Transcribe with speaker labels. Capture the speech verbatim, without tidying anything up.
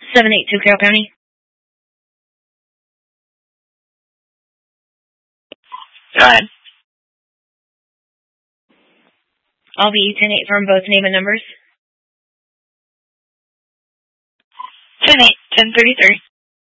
Speaker 1: seven eight two Carroll County.
Speaker 2: Go ahead.
Speaker 1: I'll be ten eight from both name and numbers.
Speaker 2: ten eight, ten thirty-three.